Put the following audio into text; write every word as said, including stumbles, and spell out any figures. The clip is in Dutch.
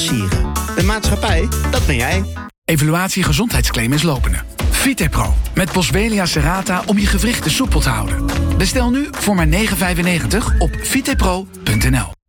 Sieren. De maatschappij, dat ben jij. Evaluatie gezondheidsclaim is lopende. Vitepro met Boswellia serrata om je gewrichten soepel te houden. Bestel nu voor maar negen vijfennegentig op vitepro punt n l.